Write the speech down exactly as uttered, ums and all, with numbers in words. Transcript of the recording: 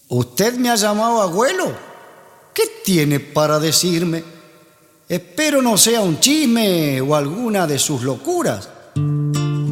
¿Usted me ha llamado abuelo? ¿Qué tiene para decirme? Espero no sea un chisme o alguna de sus locuras.